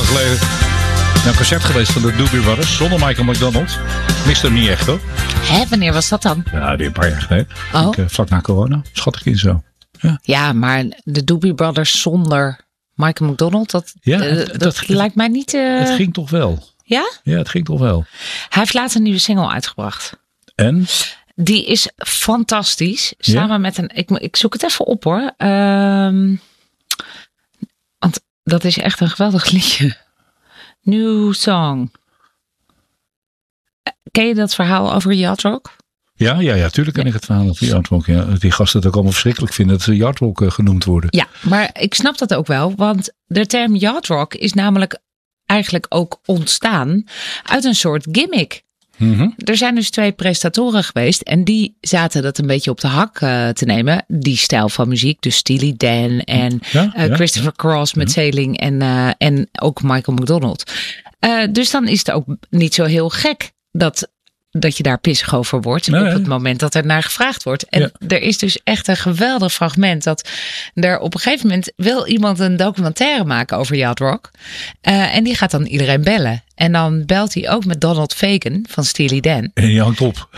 geleden naar een concert geweest van de Doobie Brothers. Zonder Michael McDonald. Mist hem niet echt hoor. Hè, wanneer was dat dan? Ja, die een paar jaar geleden. Oh. Vlak na corona. Schat ik in zo. Ja, maar de Doobie Brothers zonder Michael McDonald, dat lijkt mij niet... Het ging toch wel. Ja? Ja, het ging toch wel. Hij heeft laatst een nieuwe single uitgebracht. En? Die is fantastisch. Samen met een... Ik zoek het even op hoor. Want dat is echt een geweldig liedje. New song. Ken je dat verhaal over Yacht Rock? Ja, tuurlijk ken ik het verhaal over Yacht Rock. Ja. Die gasten het ook allemaal verschrikkelijk vinden dat ze Yacht Rock genoemd worden. Ja, maar ik snap dat ook wel. Want de term Yacht Rock is namelijk eigenlijk ook ontstaan uit een soort gimmick. Mm-hmm. Er zijn dus 2 presentatoren geweest en die zaten dat een beetje op de hak te nemen. Die stijl van muziek, dus Steely Dan en Christopher Cross met Sailing en ook Michael McDonald. Dus dan is het ook niet zo heel gek dat je daar pissig over wordt op het moment dat er naar gevraagd wordt. En er is dus echt een geweldig fragment dat er op een gegeven moment wil iemand een documentaire maken over Yacht Rock. En die gaat dan iedereen bellen. En dan belt hij ook met Donald Fagen van Steely Dan. En die hangt op.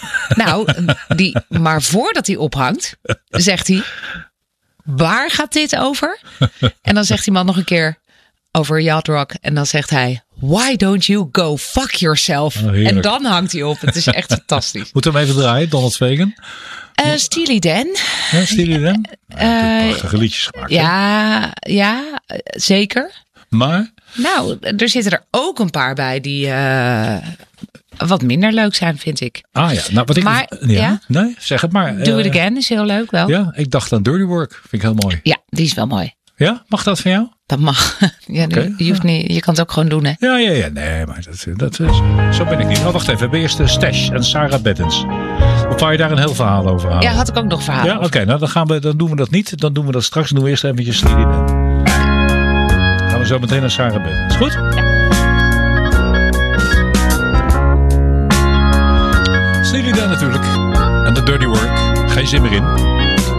Maar voordat hij ophangt, zegt hij, waar gaat dit over? En dan zegt die man nog een keer over Yacht Rock. En dan zegt hij, why don't you go fuck yourself? En dan hangt hij op. Het is echt fantastisch. Moeten we hem even draaien, Donald Fagen? Steely Dan. Ja, Steely Dan? Prachtige liedjes gemaakt. Ja, zeker. Maar? Nou, er zitten er ook een paar bij die wat minder leuk zijn, vind ik. Ah ja, nou wat ik... Nee, zeg het maar. Do It Again is heel leuk wel. Ja, ik dacht aan Dirty Work. Vind ik heel mooi. Ja, die is wel mooi. Ja, mag dat van jou? Dat mag. Ja, okay. Je hoeft niet, je kan het ook gewoon doen, hè? Ja. Nee, maar dat is... Zo ben ik niet. Oh, wacht even. We hebben eerst Stash en Sarah Bettens. Of wou je daar een heel verhaal over halen? Ja, had ik ook nog verhaal. Ja, oké. Nou, dan doen we dat niet. Dan doen we dat straks. Dan doen we eerst eventjes Steely Dan. Gaan we zo meteen naar Sarah Bettens. Goed? Ja. Steely Dan natuurlijk. En de Dirty Work. Geen zin meer in.